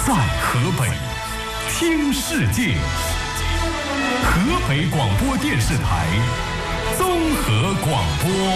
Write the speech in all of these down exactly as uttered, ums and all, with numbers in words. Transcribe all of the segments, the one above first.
在河北听世界，河北广播电视台综合广播。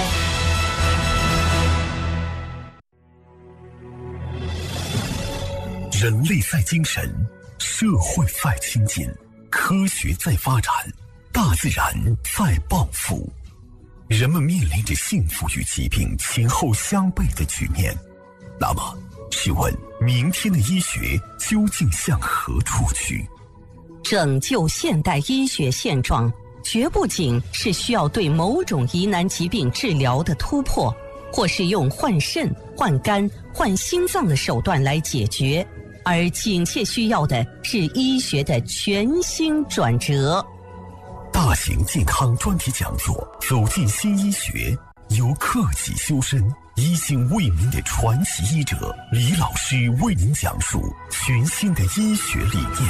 人类在精神，社会在亲近，科学在发展，大自然在报复。人们面临着幸福与疾病前后相悖的局面。那么，试问明天的医学究竟向何处去？ 拯救现代医学现状，绝不仅是需要对某种疑难疾病治疗的突破，或是用换肾、换肝、换心脏的手段来解决，而紧切需要的是医学的全新转折。 大型健康专题讲座，走进新医学，由克己修身、医经为民的传奇医者李老师为您讲述全新的医学理念。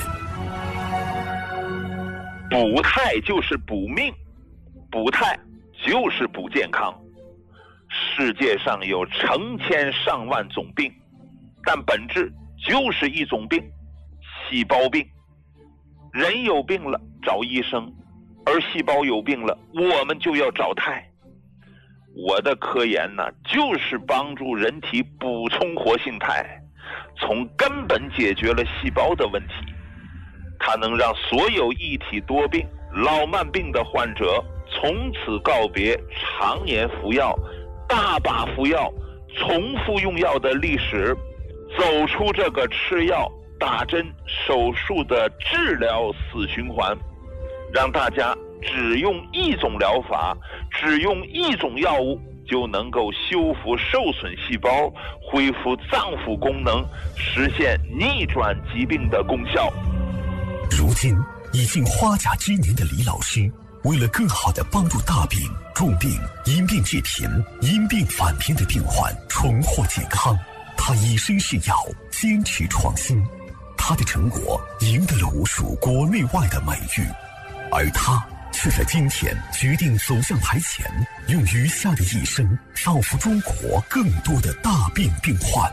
补态就是补命，补态就是补健康。世界上有成千上万种病，但本质就是一种病，细胞病。人有病了找医生，而细胞有病了我们就要找态。我的科研呢，就是帮助人体补充活性肽，从根本解决了细胞的问题。它能让所有一体多病、老慢病的患者从此告别常年服药、大把服药、重复用药的历史，走出这个吃药、打针、手术的治疗死循环，让大家只用一种疗法，只用一种药物就能够修复受损细胞，恢复脏腑功能，实现逆转疾病的功效。 如今已近花甲之年的李老师，为了更好地帮助大病、重病、因病致贫、因病返贫的病患重获健康，他以身试药，坚持创新。他的成果赢得了无数国内外的美誉，而他却在今天决定走向台前，用余下的一生造福中国更多的大病病患。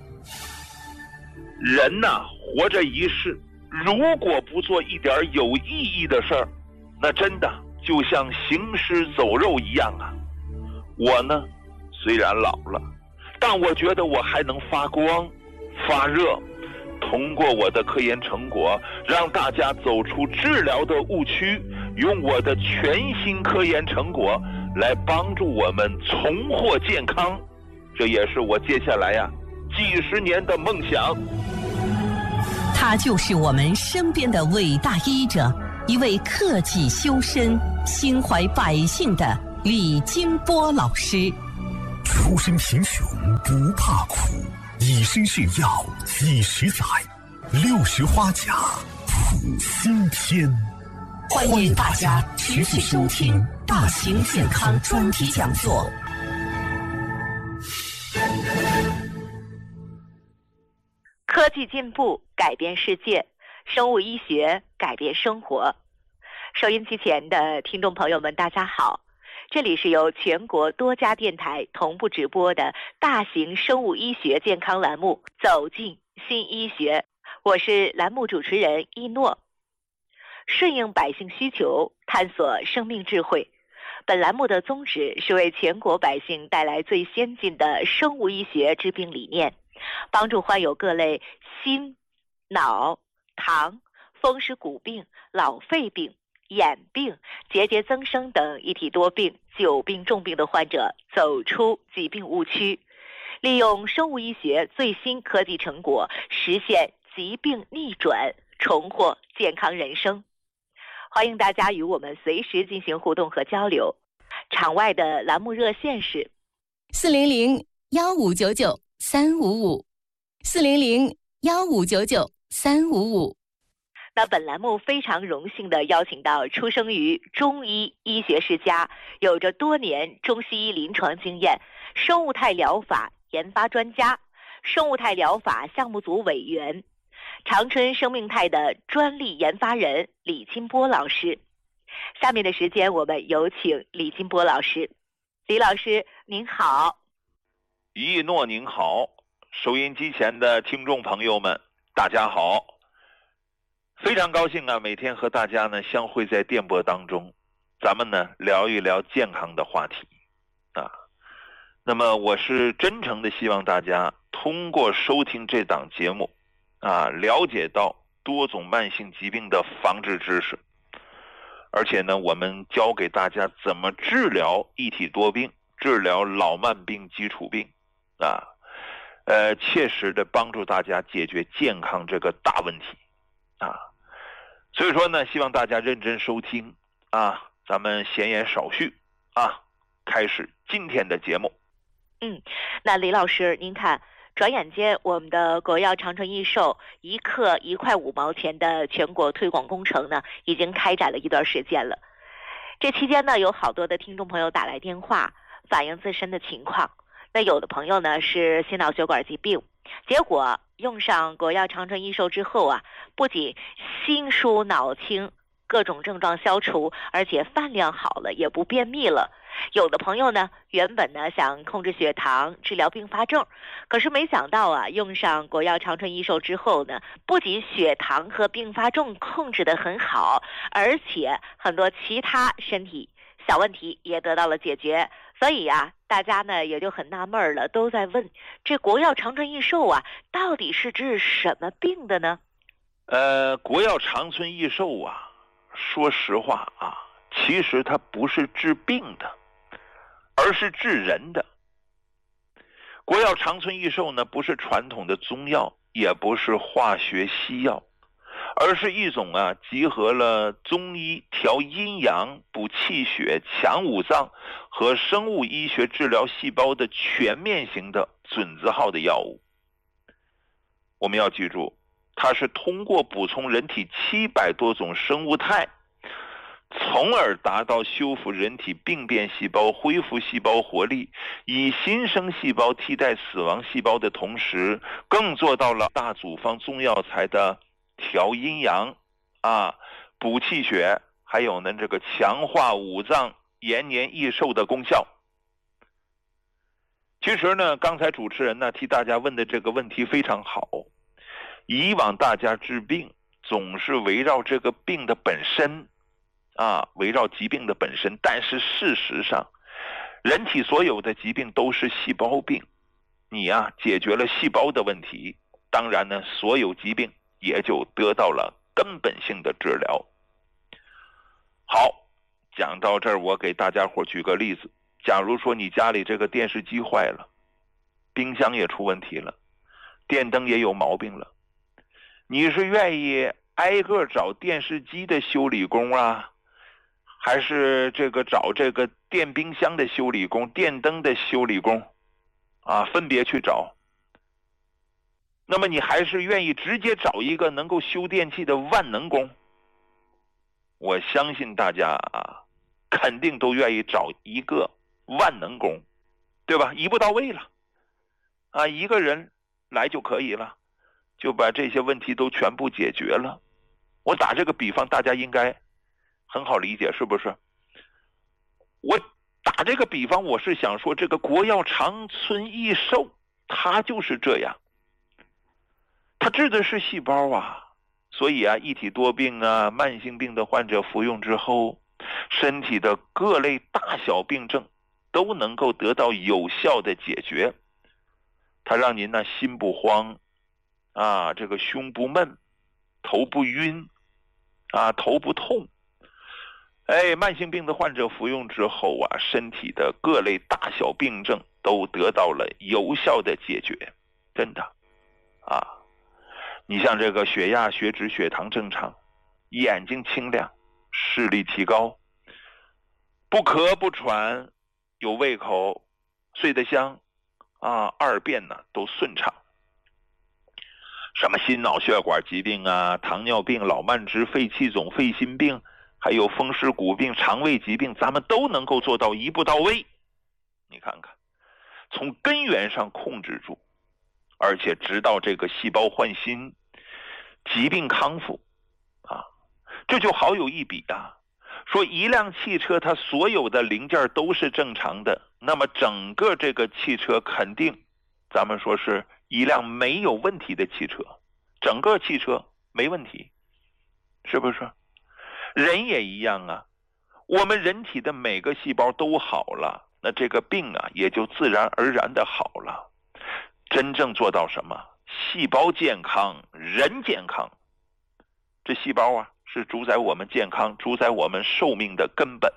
人呐、啊，活着一世，如果不做一点有意义的事儿，那真的就像行尸走肉一样啊。我呢，虽然老了，但我觉得我还能发光发热，通过我的科研成果，让大家走出治疗的误区，用我的全新科研成果来帮助我们重获健康。这也是我接下来呀、啊、几十年的梦想。 他就是我们身边的伟大医者，一位克己修身、心怀百姓的李金波老师。 出身贫穷不怕苦，以身试药几十载，六十花甲谱新篇。 欢迎大家持续收听大型健康专题讲座。 科技进步改变世界，生物医学改变生活。收音机前的听众朋友们，大家好，这里是由全国多家电台同步直播的大型生物医学健康栏目《走进新医学》，我是栏目主持人一诺。顺应百姓需求，探索生命智慧。本栏目的宗旨是为全国百姓带来最先进的生物医学治病理念，帮助患有各类心、脑、糖、风湿骨病、老肺病、眼病、结节增生等一体多病、久病重病的患者走出疾病误区，利用生物医学最新科技成果，实现疾病逆转，重获健康人生。欢迎大家与我们随时进行互动和交流。场外的栏目热线是四零零幺五九九三五五，四零零幺五九九三五五。 那本栏目非常荣幸地邀请到出生于中医医学世家，有着多年中西医临床经验，生物态疗法研发专家，生物态疗法项目组委员，长春生命态的专利研发人李金波老师。下面的时间我们有请李金波老师。李老师您好。 一诺您好，收音机前的听众朋友们大家好，非常高兴啊，每天和大家呢相会在电波当中，咱们呢聊一聊健康的话题啊。那么我是真诚的希望大家通过收听这档节目啊，了解到多种慢性疾病的防治知识，而且呢，我们教给大家怎么治疗一体多病，治疗老慢病、基础病啊。呃，切实的帮助大家解决健康这个大问题啊，所以说呢，希望大家认真收听啊，咱们闲言少叙啊，开始今天的节目。 嗯，那李老师，您看，转眼间我们的国药长春益寿一克一块五毛钱的全国推广工程呢，已经开展了一段时间了。这期间呢，有好多的听众朋友打来电话，反映自身的情况。那有的朋友呢是心脑血管疾病，结果用上国药长春益寿之后啊，不仅心舒脑清，各种症状消除，而且饭量好了，也不便秘了。有的朋友呢，原本呢想控制血糖、治疗并发症，可是没想到啊，用上国药长春益寿之后呢，不仅血糖和并发症控制得很好，而且很多其他身体小问题也得到了解决。所以啊，大家呢也就很纳闷了，都在问这国药长春益寿啊，到底是治什么病的呢？ 呃，国药长春益寿啊，说实话啊，其实它不是治病的，而是治人的。国药长春益寿呢，不是传统的中药，也不是化学西药，而是一种啊集合了中医调阴阳、补气血、强五脏和生物医学治疗细胞的全面型的准字号的药物。我们要记住，它是通过补充人体七百多种生物肽，从而达到修复人体病变细胞、恢复细胞活力，以新生细胞替代死亡细胞的同时，更做到了大组方中药材的调阴阳啊、补气血，还有呢这个强化五脏、延年益寿的功效。其实呢，刚才主持人呢替大家问的这个问题非常好。以往大家治病总是围绕这个病的本身啊，围绕疾病的本身，但是事实上，人体所有的疾病都是细胞病。你呀、啊、解决了细胞的问题，当然呢，所有疾病也就得到了根本性的治疗。好，讲到这儿，我给大家伙举个例子。假如说你家里这个电视机坏了，冰箱也出问题了，电灯也有毛病了，你是愿意挨个找电视机的修理工啊，还是这个找这个电冰箱的修理工、电灯的修理工啊，分别去找？那么你还是愿意直接找一个能够修电器的万能工？我相信大家啊，肯定都愿意找一个万能工，对吧？一步到位了啊，一个人来就可以了，就把这些问题都全部解决了。我打这个比方，大家应该很好理解，是不是？我打这个比方，我是想说，这个国药长春益寿，它就是这样，它治的是细胞啊。所以啊，一体多病啊、慢性病的患者服用之后，身体的各类大小病症都能够得到有效的解决。它让您呢心不慌啊，这个胸不闷，头不晕啊，头不痛。哎，慢性病的患者服用之后啊，身体的各类大小病症都得到了有效的解决，真的啊。你像这个血压、血脂、血糖正常，眼睛清亮，视力提高，不咳不喘，有胃口，睡得香啊，二便呢都顺畅。什么心脑血管疾病啊、糖尿病、老慢支、肺气肿、肺心病，还有风湿骨病、肠胃疾病，咱们都能够做到一步到位。你看看，从根源上控制住，而且直到这个细胞换新，疾病康复啊，这就好有一比啊。说一辆汽车它所有的零件都是正常的，那么整个这个汽车肯定咱们说是一辆没有问题的汽车， 整个汽车没问题，是不是？人也一样啊，我们人体的每个细胞都好了，那这个病啊也就自然而然的好了。真正做到什么？细胞健康，人健康。这细胞啊是主宰我们健康、主宰我们寿命的根本。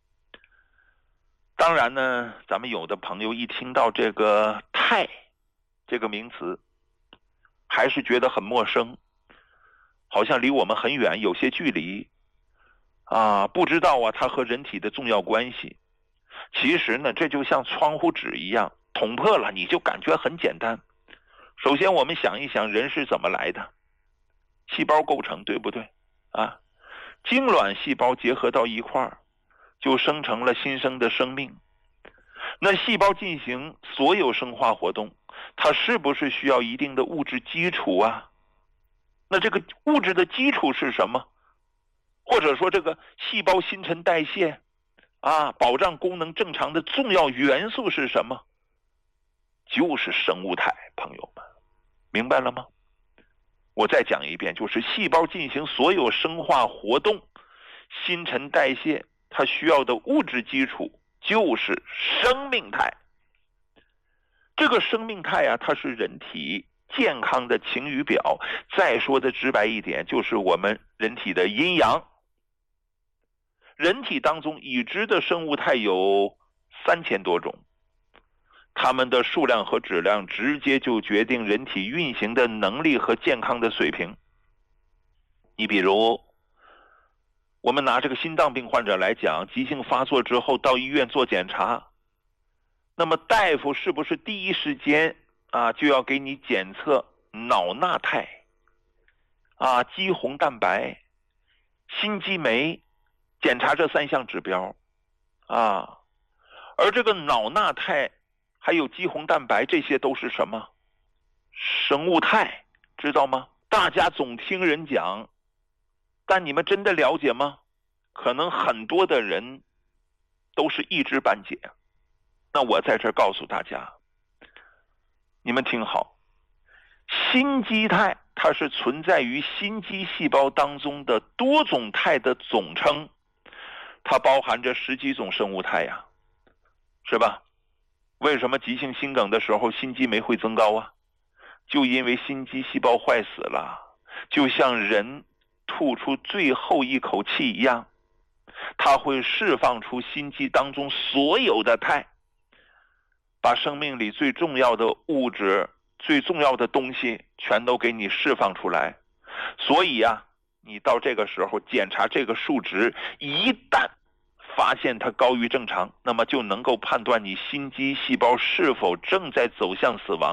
当然呢，咱们有的朋友一听到这个肽这个名词，还是觉得很陌生，好像离我们很远，有些距离啊，不知道啊它和人体的重要关系。其实呢，这就像窗户纸一样，捅破了你就感觉很简单。首先我们想一想，人是怎么来的？细胞构成，对不对啊？精卵细胞结合到一块儿，就生成了新生的生命。那细胞进行所有生化活动，它是不是需要一定的物质基础啊？那这个物质的基础是什么？或者说这个细胞新陈代谢啊，保障功能正常的重要元素是什么？就是生物态，朋友们，明白了吗？我再讲一遍，就是细胞进行所有生化活动、新陈代谢，它需要的物质基础就是生命态。这个生命态啊，它是人体健康的晴雨表。再说的直白一点，就是我们人体的阴阳。人体当中已知的生物态有三千多种，它们的数量和质量直接就决定人体运行的能力和健康的水平。你比如我们拿这个心脏病患者来讲，急性发作之后到医院做检查，那么大夫是不是第一时间啊就要给你检测脑钠肽啊、肌红蛋白、心肌酶，检查这三项指标啊？而这个脑钠肽还有肌红蛋白，这些都是什么？生物态，知道吗？大家总听人讲，但你们真的了解吗？可能很多的人都是一知半解。那我在这儿告诉大家，你们听好，心肌肽它是存在于心肌细胞当中的多种肽的总称，它包含着十几种生物肽呀，是吧？为什么急性心梗的时候心肌酶会增高啊？就因为心肌细胞坏死了，就像人吐出最后一口气一样，它会释放出心肌当中所有的肽，把生命里最重要的物质、最重要的东西全都给你释放出来。所以啊，你到这个时候检查这个数值，一旦发现它高于正常，那么就能够判断你心肌细胞是否正在走向死亡。